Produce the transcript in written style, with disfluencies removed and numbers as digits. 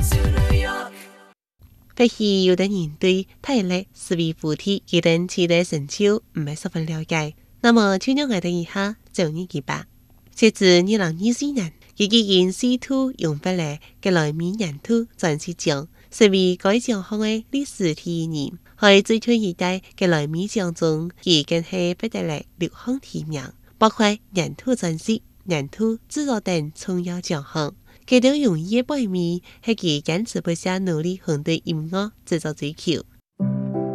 或許有的人對體力、思維附體佢等其他成就唔係十分了解，那麼就讓我哋一下做日記吧。截至2024年，佢已經試圖用返嚟格萊美年度專輯獎，成為該獎項嘅歷史第一人。喺最近一代格萊美獎中，佢更係獲得了6項提名，包括年度專輯、年度製作等重要獎項。佢都用業為名，係佢堅持不懈努力向對音樂製作追求。